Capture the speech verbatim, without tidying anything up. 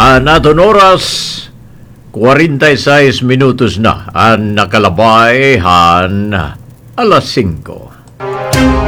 An aton oras, forty-six minutos na ang nakalabay han alas singko.